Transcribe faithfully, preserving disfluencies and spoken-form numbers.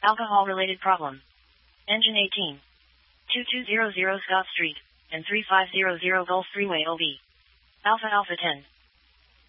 Alcohol-related problem. Engine eighteen. two two zero zero Scott Street, and three five zero zero Gulf Freeway O B. Alpha Alpha ten.